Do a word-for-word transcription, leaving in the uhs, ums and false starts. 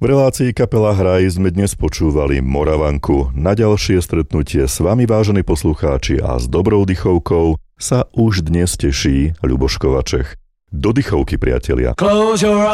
V relácii Kapela Hraj sme dnes počúvali Moravanku. Na ďalšie stretnutie s vami, vážení poslucháči, a s dobrou dychovkou sa už dnes teší Ľuboš Kovačech. Do dychovky, priatelia.